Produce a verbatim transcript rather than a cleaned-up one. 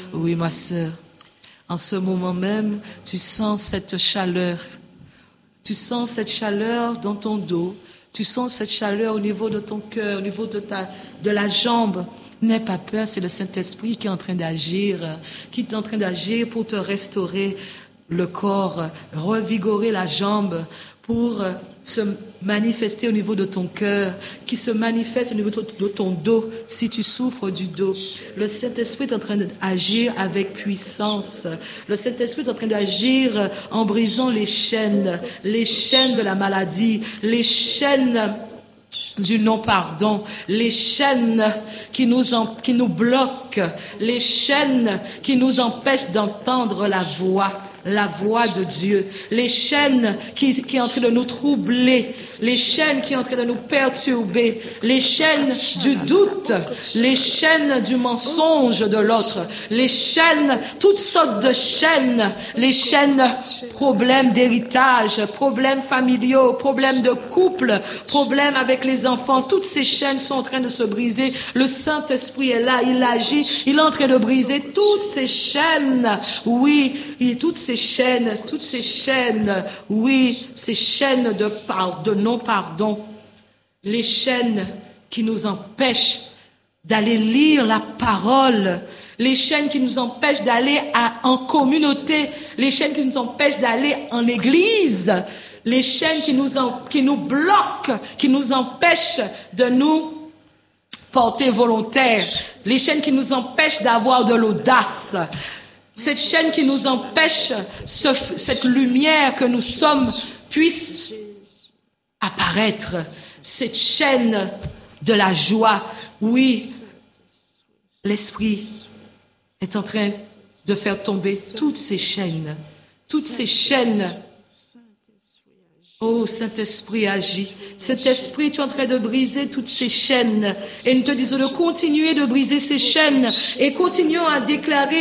Oui, ma sœur, en ce moment même, tu sens cette chaleur. Tu sens cette chaleur dans ton dos. Tu sens cette chaleur au niveau de ton cœur, au niveau de ta, de la jambe. N'aie pas peur, c'est le Saint-Esprit qui est en train d'agir, qui est en train d'agir pour te restaurer le corps, revigorer la jambe, pour se manifester au niveau de ton cœur, qui se manifeste au niveau de ton dos, si tu souffres du dos. Le Saint-Esprit est en train d'agir avec puissance. Le Saint-Esprit est en train d'agir en brisant les chaînes, les chaînes de la maladie, les chaînes du non-pardon, les chaînes qui nous, en, qui nous bloquent, les chaînes qui nous empêchent d'entendre la voix, la voix de Dieu, les chaînes qui, qui sont en train de nous troubler, les chaînes qui sont en train de nous perturber, les chaînes du doute, les chaînes du mensonge de l'autre, les chaînes, toutes sortes de chaînes, les chaînes, problèmes d'héritage, problèmes familiaux, problèmes de couple, problèmes avec les enfants, toutes ces chaînes sont en train de se briser. Le Saint-Esprit est là, il agit, il est en train de briser toutes ces chaînes, oui, toutes ces chaînes, toutes ces chaînes, oui, ces chaînes de, par, de non-pardon, les chaînes qui nous empêchent d'aller lire la parole, les chaînes qui nous empêchent d'aller à, en communauté, les chaînes qui nous empêchent d'aller en église, les chaînes qui nous, en, qui nous bloquent, qui nous empêchent de nous porter volontaire, les chaînes qui nous empêchent d'avoir de l'audace, cette chaîne qui nous empêche, ce, cette lumière que nous sommes puisse apparaître, cette chaîne de la joie. Oui, l'Esprit est en train de faire tomber toutes ces chaînes, toutes ces chaînes. Oh, Saint-Esprit agit. Saint-Esprit, tu es en train de briser toutes ces chaînes. Et nous te disons de continuer de briser ces chaînes et continuons à déclarer